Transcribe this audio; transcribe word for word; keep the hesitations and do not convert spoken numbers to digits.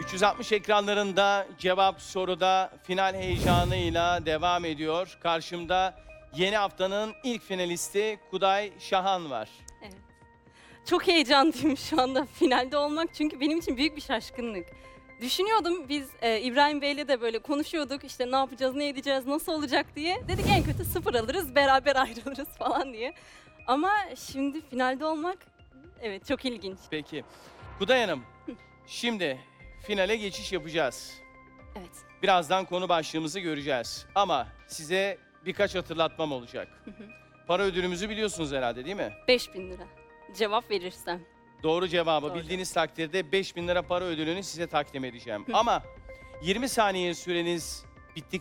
üç yüz altmış ekranlarında cevap soruda final heyecanıyla devam ediyor. Karşımda yeni haftanın ilk finalisti Kuday Şahan var. Evet. Çok heyecanlıyım şu anda finalde olmak çünkü benim için büyük bir şaşkınlık. Düşünüyordum biz e, İbrahim Bey'le de böyle konuşuyorduk işte ne yapacağız, ne edeceğiz, nasıl olacak diye. Dedik en kötü sıfır alırız, beraber ayrılırız falan diye. Ama şimdi finalde olmak evet çok ilginç. Peki. Kuday Hanım, şimdi finale geçiş yapacağız. Evet. Birazdan konu başlığımızı göreceğiz. Ama size birkaç hatırlatmam olacak. Para ödülümüzü biliyorsunuz herhalde değil mi? beş bin lira cevap verirsem. Doğru cevabı Doğru. bildiğiniz takdirde beş bin lira para ödülünü size takdim edeceğim. Ama yirmi saniye süreniz bittikten